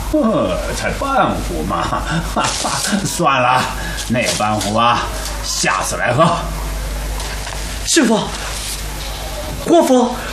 才半壶嘛，哈哈，算了，那半壶啊，下次来喝。 师傅，国父